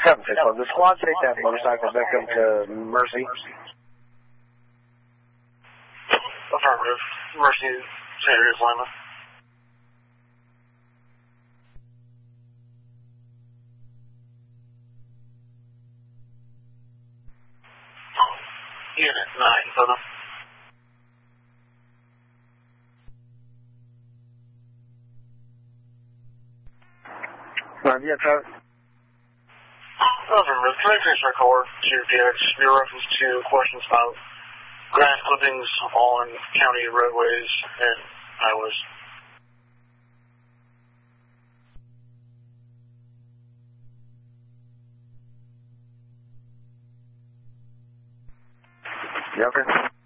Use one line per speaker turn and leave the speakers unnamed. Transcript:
Captain 6-1, the squad take that motorcycle victim to Mercy.
Affirmative. Mercy, St. Areas, Lima. Unit 9, Photo.
Yeah, Travis.
Affirmative. Can I finish my call to PX? Your reference to questions about grass clippings on county roadways and highways.
Yeah, okay.